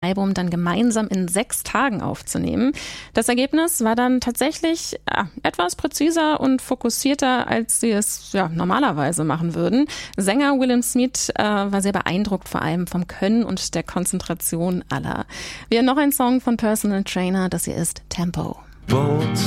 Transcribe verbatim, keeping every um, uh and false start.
Album dann gemeinsam in sechs Tagen aufzunehmen. Das Ergebnis war dann tatsächlich ja, etwas präziser und fokussierter, als sie es ja, normalerweise machen würden. Sänger Willem Smith äh, war sehr beeindruckt, vor allem vom Können und der Konzentration aller. Wir haben noch einen Song von Personal Trainer, das hier ist Tempo. Boat